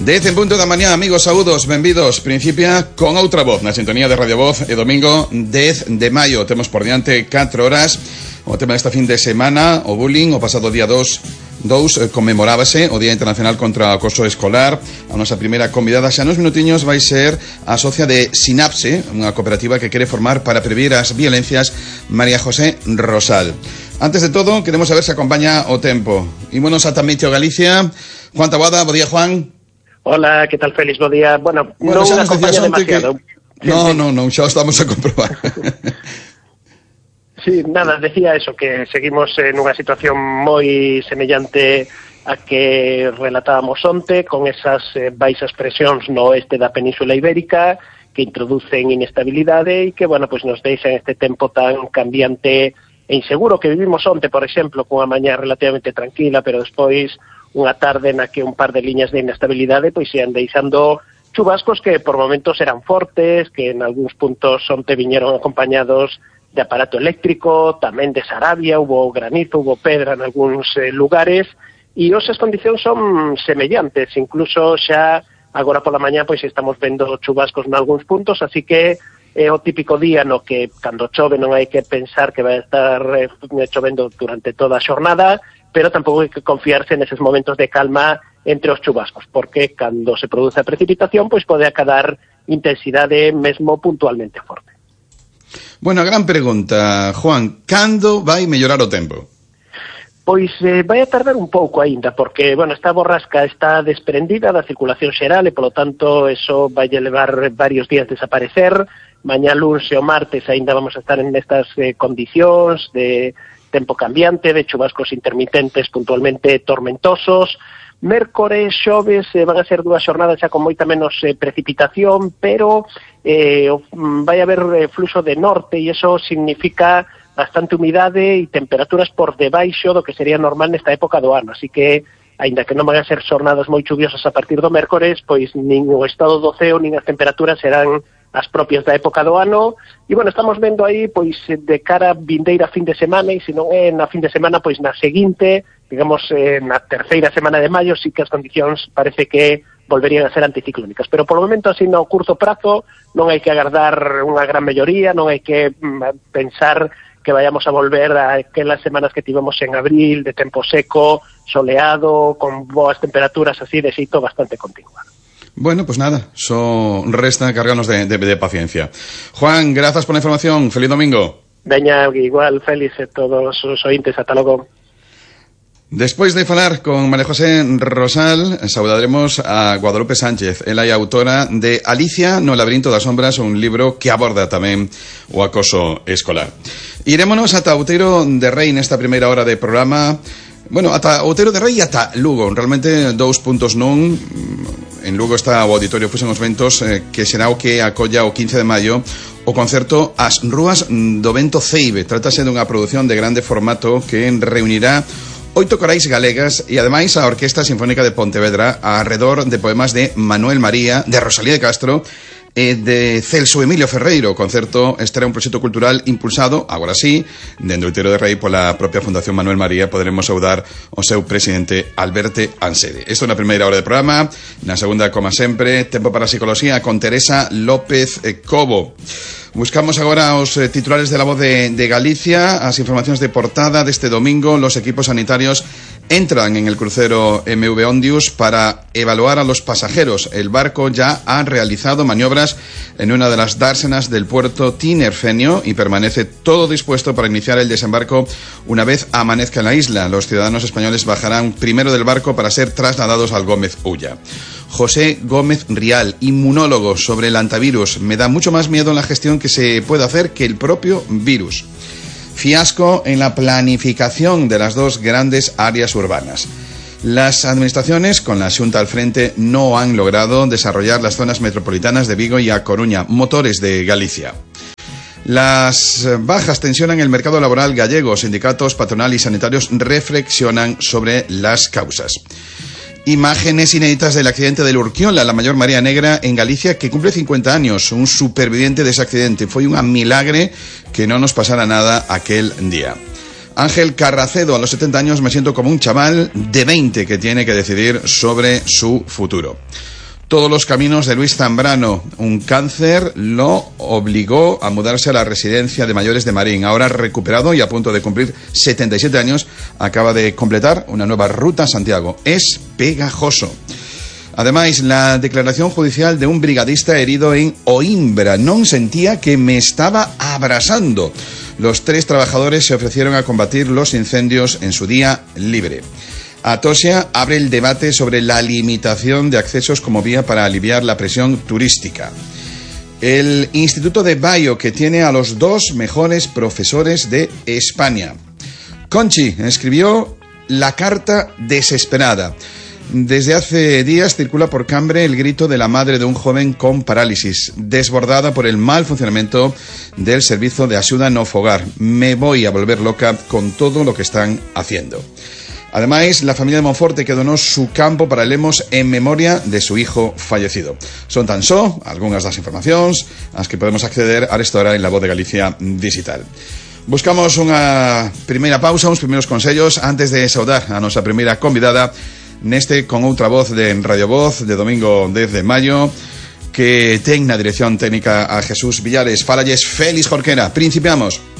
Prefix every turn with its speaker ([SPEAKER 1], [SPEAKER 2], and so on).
[SPEAKER 1] 10 en punto da mañá, amigos, saúdos, benvidos. Principia con outra voz na sintonía de Radio Voz e domingo 10 de maio. Temos por diante 4 horas. O tema desta fin de semana, o bullying. O pasado día 2 conmemorábase o Día Internacional contra o Acoso Escolar. A nosa primeira convidada xa nos minutiños vai ser a socia de Sinapse, unha cooperativa que quere formar para prevenir as violencias, María José Rosal. Antes de todo, queremos saber se acompaña o tempo. Ímonos a Tamíteo, Galicia. Juan Taboada, bo día, Juan.
[SPEAKER 2] Hola, que tal, Félix? Bo día. Bueno, non
[SPEAKER 1] xa nos
[SPEAKER 2] acompaña demasiado.
[SPEAKER 1] Que... No, xa o estamos a comprobar.
[SPEAKER 2] Sí, nada, decía eso, que seguimos en unha situación moi semellante a que relatábamos onte, con esas baixas presións no oeste da Península Ibérica, que introducen inestabilidade e que, bueno, pues nos deixan este tempo tan cambiante e inseguro que vivimos onte, por exemplo, cunha mañá relativamente tranquila, pero despois unha tarde na que un par de liñas de inestabilidade pois ian deixando chubascos que por momentos eran fortes, que en algúns puntos onte viñeron acompañados de aparato eléctrico, tamén de Sarabia, hubo granizo, hubo pedra en algúns lugares, e as condicións son semellantes, incluso xa agora pola mañá pois estamos vendo chubascos en algúns puntos, así que é o típico día no que cando chove non hai que pensar que vai estar chovendo durante toda a xornada, pero tampouco hai que confiarse neses momentos de calma entre os chubascos, porque cando se produce a precipitación, pois pode acadar intensidade mesmo puntualmente forte.
[SPEAKER 1] Bueno, a gran pregunta, Juan, cando vai mellorar o tempo?
[SPEAKER 2] Pois vai a tardar un pouco aínda, porque, bueno, esta borrasca está desprendida da circulación xeral e, polo tanto, eso vai levar varios días desaparecer. Mañá luns e o martes aínda vamos a estar en estas condicións de tempo cambiante, de chubascos intermitentes puntualmente tormentosos. Mércores, xoves, van a ser dúas xornadas xa con moita menos precipitación, pero vai haber fluxo de norte e iso significa bastante humidade e temperaturas por debaixo do que sería normal nesta época do ano, así que aínda que non van a ser xornadas moi chuviosas a partir do mércores, pois nin o estado do ceo nin as temperaturas serán as propias da época do ano, e, bueno, estamos vendo aí, pois, de cara a vindeira fin de semana, e se non é na fin de semana, pois na seguinte, digamos, na terceira semana de maio, sí que as condicións parece que volverían a ser anticiclónicas, pero polo momento, así, no curto prazo, non hai que agardar unha gran melloría, non hai que pensar que vayamos a volver a aquelas semanas que tivemos en abril, de tempo seco, soleado, con boas temperaturas así de xeito bastante continuado.
[SPEAKER 1] Bueno, pues nada, só resta cargarnos de paciencia. Juan, grazas pola información, feliz domingo.
[SPEAKER 2] Veña, igual, Félix, e todos os ointes, ata logo.
[SPEAKER 1] Despois de falar con María José Rosal, saudaremos a Guadalupe Sánchez. Ela é autora de Alicia no laberinto das sombras, un libro que aborda tamén o acoso escolar. Irémonos ata Outeiro de Rei nesta primeira hora de programa. Bueno, ata Outeiro de Rei e ata Lugo. Realmente 2 puntos non. En Lugo está o Auditorio Fusen os Ventos, que será o que acolla o 15 de maio o concerto As Rúas do Vento Ceibe. Trátase dunha produción de grande formato que reunirá 8 corais galegas e ademais a Orquesta Sinfónica de Pontevedra arredor de poemas de Manuel María, de Rosalía de Castro e de Celso Emilio Ferreiro. O concerto estará un proxecto cultural impulsado, agora sí, dende Outeiro de Rei pola propia Fundación Manuel María. Poderemos saudar o seu presidente Alberte Ansede. Isto na primeira hora de programa. Na segunda, como sempre, tempo para a psicología con Teresa López Cobo. Buscamos agora os titulares de La Voz de Galicia, as informacións de portada deste domingo. Los equipos sanitarios entran en el crucero MV Ondius para evaluar a los pasajeros. El barco ya ha realizado maniobras en una de las dársenas del puerto Tinerfeño y permanece todo dispuesto para iniciar el desembarco una vez amanezca en la isla. Los ciudadanos españoles bajarán primero del barco para ser trasladados al Gómez Ulla. José Gómez Rial, inmunólogo, sobre el antivirus. Me da mucho más miedo en la gestión que se puede hacer que el propio virus. Fiasco en la planificación de las dos grandes áreas urbanas. Las administraciones, con la Xunta al frente, no han logrado desarrollar las zonas metropolitanas de Vigo y A Coruña, motores de Galicia. Las bajas tensionan el mercado laboral gallego. Sindicatos, patronal y sanitarios reflexionan sobre las causas. Imágenes inéditas del accidente del Urquiola, la mayor marea negra en Galicia, que cumple 50 años. Un superviviente de ese accidente. Foi un milagre que no nos pasara nada aquel día. Ángel Carracedo, a los 70 años me siento como un chaval de 20 que tiene que decidir sobre su futuro. Todos los caminos de Luis Zambrano. Un cáncer lo obligó a mudarse a la residencia de mayores de Marín. Ahora recuperado y a punto de cumplir 77 años, acaba de completar una nueva ruta a Santiago. Es pegajoso. Ademais, la declaración judicial de un brigadista herido en Oimbra. Non sentía que me estaba abrasando. Los 3 trabajadores se ofrecieron a combatir los incendios en su día libre. Atosia abre el debate sobre la limitación de accesos como vía para aliviar la presión turística. El Instituto de Bayo, que tiene a los 2 mejores profesores de España. Conchi escribió la carta desesperada. Desde hace días circula por Cambre el grito de la madre de un joven con parálisis, desbordada por el mal funcionamiento del servicio de ayuda no fogar. Me voy a volver loca con todo lo que están haciendo. Además, la familia de Monforte que donó su campo para Lemos en memoria de su hijo fallecido. Son tan só algunhas das informacións ás que podemos acceder a esta hora en La Voz de Galicia Digital. Buscamos unha primeira pausa, uns primeiros consellos antes de saudar a nosa primeira convidada neste con outra voz de Radio Voz de domingo 10 de maio que ten na dirección técnica a Jesús Villares. Fállalles Félix Jorquera. Principiamos.